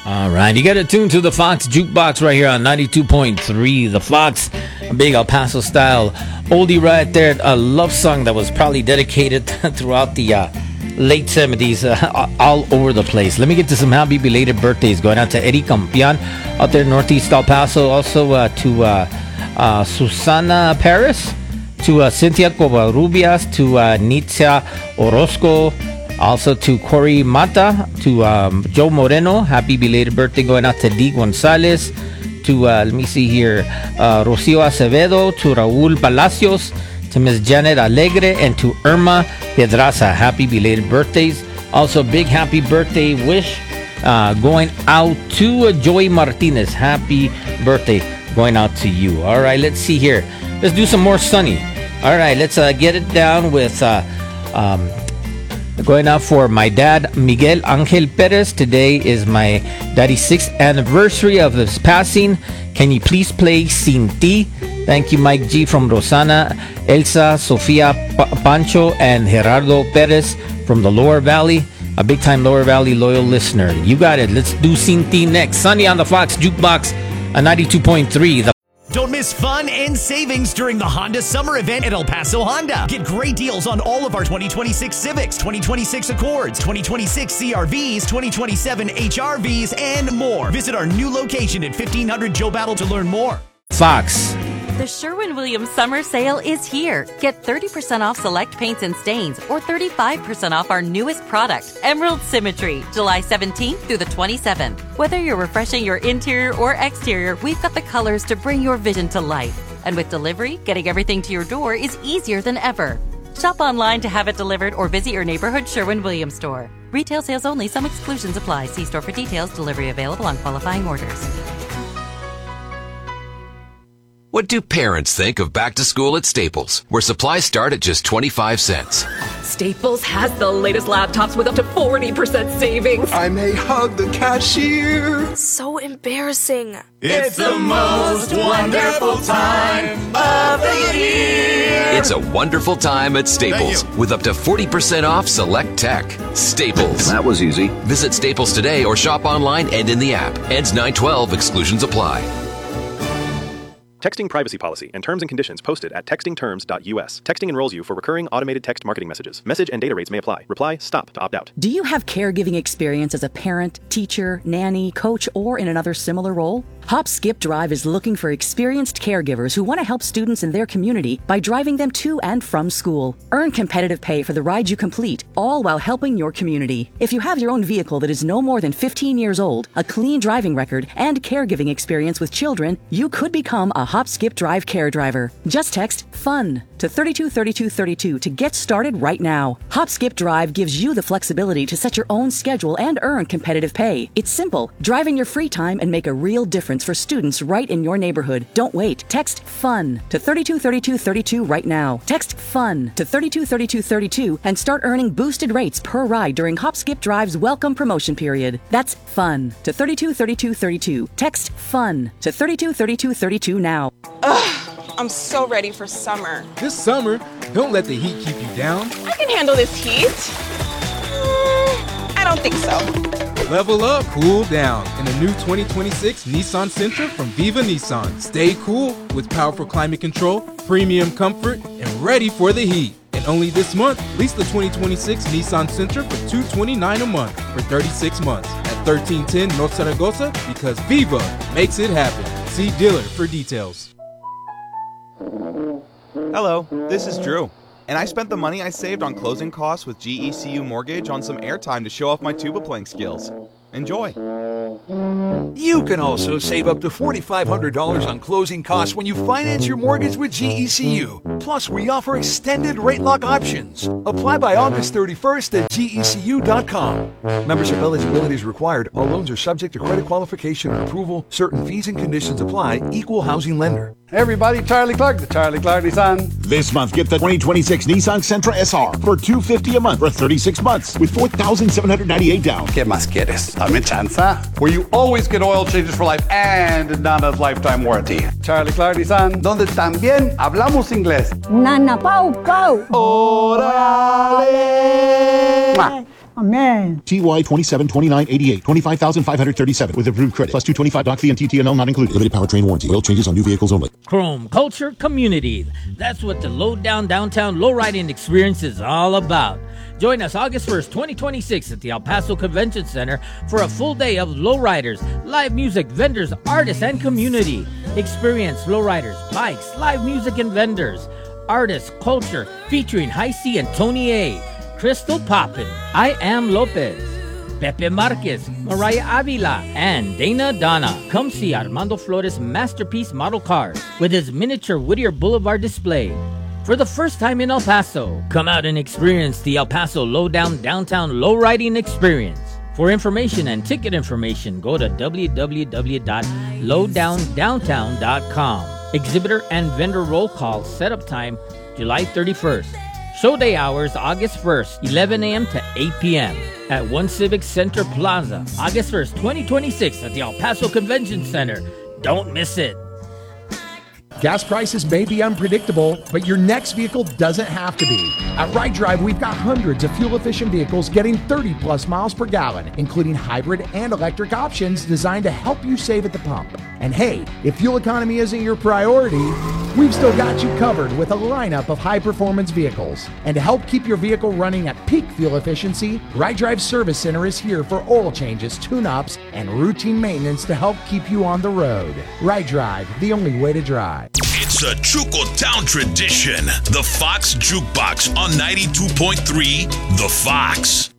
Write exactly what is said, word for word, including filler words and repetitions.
All right, you got to tune to the Fox Jukebox right here on ninety-two point three. The Fox, a big El Paso style oldie right there. A love song that was probably dedicated throughout the uh, late seventies, uh, all over the place. Let me get to some happy belated birthdays going out to Eddie Campion out there in Northeast El Paso. Also uh, to uh, uh, Susana Paris, to uh, Cynthia Covarrubias, to uh, Nitzia Orozco. Also to Corey Mata, to um, Joe Moreno, happy belated birthday going out to D. Gonzalez, to, uh, let me see here, uh, Rocio Acevedo, to Raul Palacios, to Miss Janet Alegre, and to Irma Pedraza, happy belated birthdays. Also, big happy birthday wish uh, going out to uh, Joey Martinez, happy birthday going out to you. All right, let's see here. Let's do some more sunny. All right, let's uh, get it down with... Uh, um, Going out for my dad, Miguel Angel Perez. Today is my daddy's sixth anniversary of his passing. Can you please play Sin Ti? Thank you, Mike G. from Rosana, Elsa, Sofia pa- Pancho, and Gerardo Perez from the Lower Valley. A big-time Lower Valley loyal listener. You got it. Let's do Sin Ti next. Sunny on the Fox Jukebox at ninety-two point three. The Don't miss fun and savings during the Honda Summer Event at El Paso Honda. Get great deals on all of our twenty twenty-six Civics, twenty twenty-six Accords, twenty twenty-six C R Vs, twenty twenty-seven H R Vs, and more. Visit our new location at fifteen hundred Joe Battle to learn more. Fox. The Sherwin-Williams Summer Sale is here. Get thirty percent off select paints and stains or thirty-five percent off our newest product, Emerald Symmetry, July seventeenth through the twenty-seventh. Whether you're refreshing your interior or exterior, we've got the colors to bring your vision to life. And with delivery, getting everything to your door is easier than ever. Shop online to have it delivered or visit your neighborhood Sherwin-Williams store. Retail sales only. Some exclusions apply. See store for details. Delivery available on qualifying orders. What do parents think of back to school at Staples, where supplies start at just twenty-five cents? Staples has the latest laptops with up to forty percent savings. I may hug the cashier. So embarrassing. It's the most wonderful time of the year. It's a wonderful time at Staples with up to forty percent off select tech. Staples. That was easy. Visit Staples today or shop online and in the app. Ends nine twelve. Exclusions apply. Texting privacy policy and terms and conditions posted at texting terms dot U S. Texting enrolls you for recurring automated text marketing messages. Message and data rates may apply. Reply STOP to opt out. Do you have caregiving experience as a parent, teacher, nanny, coach, or in another similar role? Hop Skip Drive is looking for experienced caregivers who want to help students in their community by driving them to and from school. Earn competitive pay for the ride you complete, all while helping your community. If you have your own vehicle that is no more than fifteen years old, a clean driving record, and caregiving experience with children, you could become a Hop Skip Drive care driver. Just text FUN to thirty-two thirty-two thirty-two to get started right now. Hop Skip Drive gives you the flexibility to set your own schedule and earn competitive pay. It's simple. Drive in your free time and make a real difference for students right in your neighborhood. Don't wait. Text FUN to thirty-two thirty-two thirty-two right now. Text FUN to thirty-two thirty-two thirty-two and start earning boosted rates per ride during Hop Skip Drive's welcome promotion period. That's FUN to thirty-two thirty-two thirty-two. Text FUN to thirty-two thirty-two thirty-two now. Ugh, I'm so ready for summer. This summer, don't let the heat keep you down. I can handle this heat. Mm, I don't think so. Level up, cool down in the new twenty twenty-six Nissan Sentra from Viva Nissan. Stay cool with powerful climate control, premium comfort, and ready for the heat. And only this month, lease the twenty twenty-six Nissan Sentra for two hundred twenty-nine dollars a month for thirty-six months at thirteen ten North Zaragoza because Viva makes it happen. See dealer for details. Hello, this is Drew, and I spent the money I saved on closing costs with G E C U Mortgage on some airtime to show off my tuba playing skills. Enjoy. You can also save up to four thousand five hundred dollars on closing costs when you finance your mortgage with G E C U. Plus, we offer extended rate lock options. Apply by August thirty-first at G E C U dot com. Membership eligibility is required. All loans are subject to credit qualification and approval. Certain fees and conditions apply. Equal housing lender. Hey everybody, Charlie Clark, the Charlie Clark Nissan. This month, get the twenty twenty-six Nissan Sentra S R for two hundred fifty dollars a month for thirty-six months with four thousand seven hundred ninety-eight down. ¿Qué más quieres? Dame chanza. Where you always get oil changes for life and not a lifetime warranty. Charlie Clark Nissan, donde también hablamos inglés. Nana Pau Pau. Órale. Amen. T Y twenty-seven twenty-nine eighty-eight, twenty-five thousand five hundred thirty-seven with approved credit. Plus two twenty-five doc fee and T T N L not included. Limited powertrain warranty. Oil changes on new vehicles only. Chrome Culture Community. That's what the Low Down Downtown Lowriding Experience is all about. Join us August first, twenty twenty-six at the El Paso Convention Center for a full day of lowriders, live music, vendors, artists, and community. Experience lowriders, bikes, live music, and vendors. Artists, culture, featuring High C and Tony A. Crystal Poppin, I Am Lopez, Pepe Marquez, Mariah Avila, and Dana Donna. Come see Armando Flores' masterpiece model cars with his miniature Whittier Boulevard display. For the first time in El Paso, come out and experience the El Paso Lowdown Downtown Lowriding Experience. For information and ticket information, go to w w w dot low down downtown dot com. Exhibitor and vendor roll call setup time July thirty-first. Show day hours August first, eleven a.m. to eight p.m. at One Civic Center Plaza. August first, twenty twenty-six at the El Paso Convention Center. Don't miss it. Gas prices may be unpredictable, but your next vehicle doesn't have to be. At Ride Drive, we've got hundreds of fuel-efficient vehicles getting thirty plus miles per gallon, including hybrid and electric options designed to help you save at the pump. And hey, if fuel economy isn't your priority, we've still got you covered with a lineup of high-performance vehicles. And to help keep your vehicle running at peak fuel efficiency, Ride Drive Service Center is here for oil changes, tune-ups, and routine maintenance to help keep you on the road. Ride Drive, the only way to drive. It's a Chucotown tradition. The Fox Jukebox on ninety-two point three The Fox.